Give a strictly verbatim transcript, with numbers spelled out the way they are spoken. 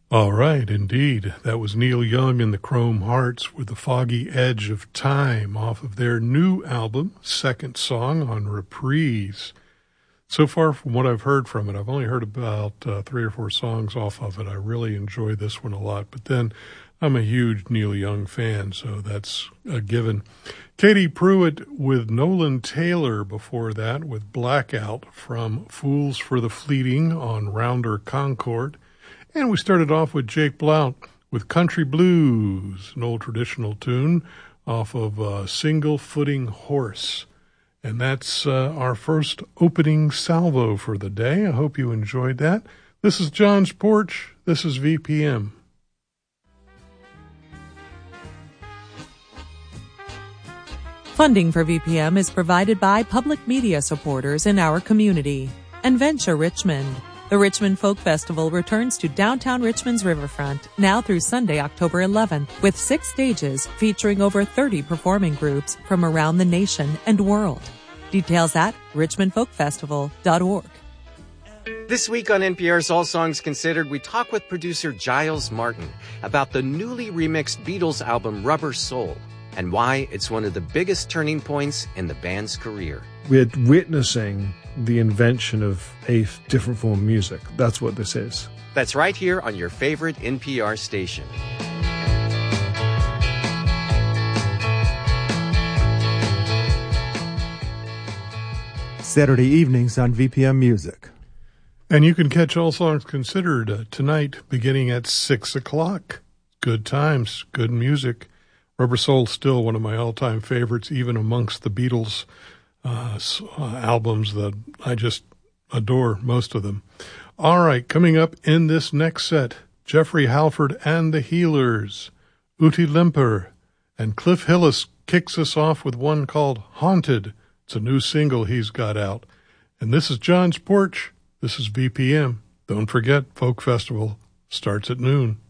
All right, indeed. That was Neil Young and the Chrome Hearts with The Foggy Edge of Time off of their new album, Second Song on Reprise. So far from what I've heard from it, I've only heard about uh, three or four songs off of it. I really enjoy this one a lot, but then I'm a huge Neil Young fan, so that's a given. Katie Pruitt with Nolan Taylor before that with Blackout from Fools for the Fleeting on Rounder Concord. And we started off with Jake Blount with Country Blues, an old traditional tune off of uh, Single Footing Horse. And that's uh, our first opening salvo for the day. I hope you enjoyed that. This is John's Porch. This is V P M. Funding for V P M is provided by public media supporters in our community and Venture Richmond. The Richmond Folk Festival returns to downtown Richmond's riverfront now through Sunday, October eleventh, with six stages featuring over thirty performing groups from around the nation and world. Details at richmond folk festival dot org. This week on N P R's All Songs Considered, we talk with producer Giles Martin about the newly remixed Beatles album Rubber Soul and why it's one of the biggest turning points in the band's career. We're witnessing the invention of a different form of music. That's what this is. That's right here on your favorite N P R station. Saturday evenings on V P M Music. And you can catch All Songs Considered uh, tonight beginning at six o'clock. Good times, good music. Rubber Soul's still one of my all-time favorites, even amongst the Beatles uh, uh, albums that I just adore, most of them. All right, coming up in this next set, Jeffrey Halford and the Healers, Uti Limper, and Cliff Hillis kicks us off with one called Haunted. It's a new single he's got out. And this is John's Porch. This is V P M. Don't forget, Folk Festival starts at noon.